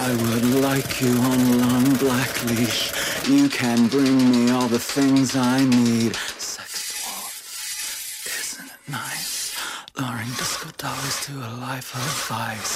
I would like you on a long black leash. You can bring me all the things I need. Sex dwarf, isn't it nice? Luring disco dolls to a life of vice.